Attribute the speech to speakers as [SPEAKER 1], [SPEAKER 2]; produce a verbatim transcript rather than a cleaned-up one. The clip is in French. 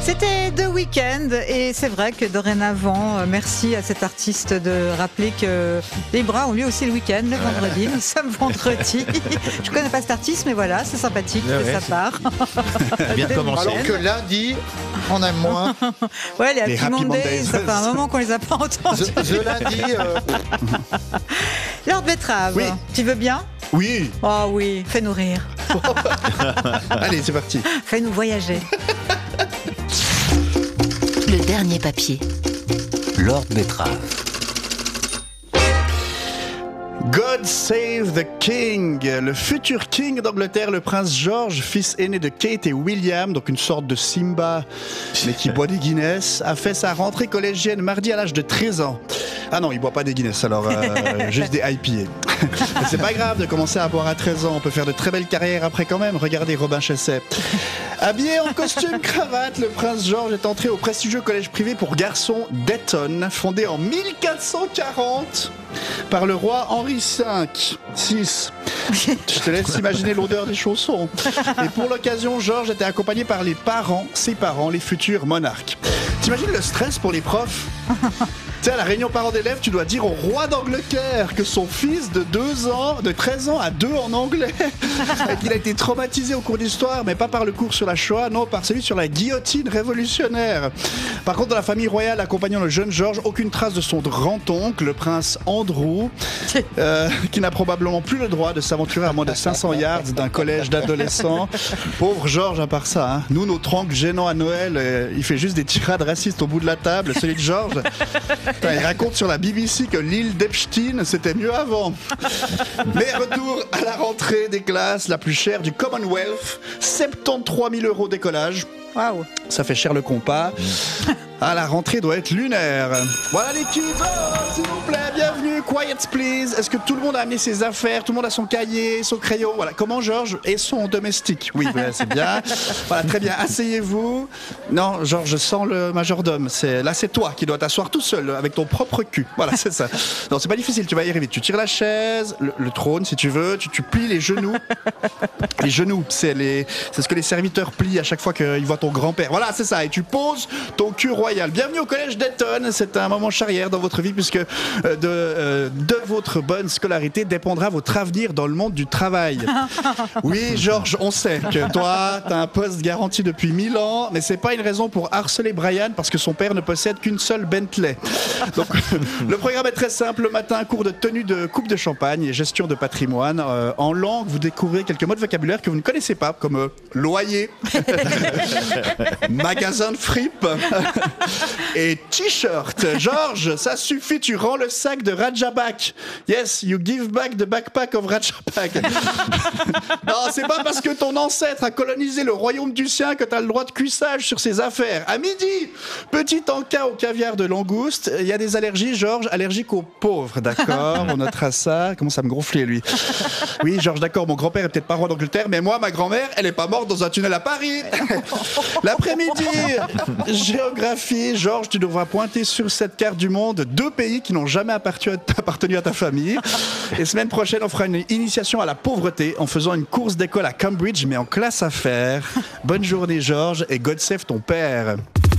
[SPEAKER 1] C'était The Weeknd et c'est vrai que dorénavant, merci à cet artiste de rappeler que les bras ont lieu aussi le week-end, le vendredi. Nous sommes vendredi. Je connais pas cet artiste, mais voilà, c'est sympathique de ouais, sa part.
[SPEAKER 2] Bien commencé.
[SPEAKER 3] Alors que lundi, on aime moins.
[SPEAKER 1] Ouais, les, les Happy Mondays, Mondays, ça fait un moment qu'on les a pas entendus.
[SPEAKER 3] The, the lundi. Euh...
[SPEAKER 1] Lord Betrave, oui. Tu veux bien?
[SPEAKER 3] Oui.
[SPEAKER 1] Oh oui, fais-nous rire.
[SPEAKER 3] Allez, c'est parti.
[SPEAKER 1] Fais-nous voyager.
[SPEAKER 4] Le dernier papier.
[SPEAKER 2] Lord Betrave.
[SPEAKER 5] God Save the King, le futur king d'Angleterre, le prince George, fils aîné de Kate et William, donc une sorte de Simba, mais qui boit des Guinness, a fait sa rentrée collégienne mardi à l'âge de treize ans. Ah non, il boit pas des Guinness, alors euh, juste des I P A. C'est pas grave de commencer à boire à treize ans, on peut faire de très belles carrières après quand même. Regardez Robin Chesset. Habillé en costume cravate, le prince George est entré au prestigieux collège privé pour garçons d'Eton, fondé en mille quatre cent quarante par le roi Henri cinq, six. Je te laisse imaginer l'odeur des chaussons. Et pour l'occasion, George était accompagné par les parents, ses parents, les futurs monarques. T'imagines le stress pour les profs? Tu sais, à la réunion parents d'élèves, tu dois dire au roi d'Angleterre que son fils de deux ans, de treize ans à deux en anglais, et qu'il a été traumatisé au cours d'histoire, mais pas par le cours sur la Shoah, non, par celui sur la guillotine révolutionnaire. Par contre, dans la famille royale accompagnant le jeune George, aucune trace de son grand-oncle, le prince Andrew, euh, qui n'a probablement plus le droit de s'aventurer à moins de cinq cents yards d'un collège d'adolescents. Pauvre George, à part ça. Hein. Nous, notre oncle gênant à Noël, euh, il fait juste des tirades racistes au bout de la table. Celui de George... Putain, il raconte sur la B B C que l'île d'Epstein, c'était mieux avant. Mais retour à la rentrée des classes la plus chère du Commonwealth, soixante-treize mille euros d'écolage.
[SPEAKER 1] Waouh.
[SPEAKER 5] Ça fait cher le compas. Ah, la rentrée doit être lunaire. Voilà l'équipe, oh, s'il vous plaît, bienvenue, quiet please. Est-ce que tout le monde a amené ses affaires? Tout le monde a son cahier, son crayon? Voilà, comment Georges et son domestique? Oui, ouais, c'est bien. Voilà, très bien, asseyez-vous. Non, Georges, je sens le majordome. C'est... Là, c'est toi qui dois t'asseoir tout seul, avec ton propre cul. Voilà, c'est ça. Non, c'est pas difficile, tu vas y arriver. Tu tires la chaise, le, le trône, si tu veux, tu, tu plies les genoux. Les genoux, c'est, les... c'est ce que les serviteurs plient à chaque fois qu'ils voient ton grand-père. Voilà, c'est ça. Et tu poses ton cul royal. Bienvenue au collège d'Eton. C'est un moment charnière dans votre vie puisque de, euh, de votre bonne scolarité dépendra votre avenir dans le monde du travail. Oui, Georges, on sait que toi, tu as un poste garanti depuis mille ans, mais c'est pas une raison pour harceler Brian parce que son père ne possède qu'une seule Bentley. Donc, le programme est très simple. Le matin, cours de tenue de coupe de champagne et gestion de patrimoine. Euh, en langue, vous découvrez quelques mots de vocabulaire que vous ne connaissez pas, comme euh, loyer, magasin de fripe et t-shirt. Georges, ça suffit, tu rends le sac de Rajabak. Yes, you give back the backpack of Rajabak. Non, c'est pas parce que ton ancêtre a colonisé le royaume du sien que t'as le droit de cuissage sur ses affaires. À midi, petit encas au caviar de langouste. Il y a des allergies, Georges, allergique aux pauvres, d'accord? On notera ça. Comment ça me gonfler, lui? Oui, Georges, d'accord, mon grand-père est peut-être pas roi d'Angleterre, mais moi, ma grand-mère, elle est pas morte dans un tunnel à Paris. L'après-midi, géographie, Georges, tu devras pointer sur cette carte du monde deux pays qui n'ont jamais appartenu à ta famille. Et semaine prochaine, on fera une initiation à la pauvreté en faisant une course d'école à Cambridge, mais en classe affaires. Bonne journée, Georges, et God save ton père.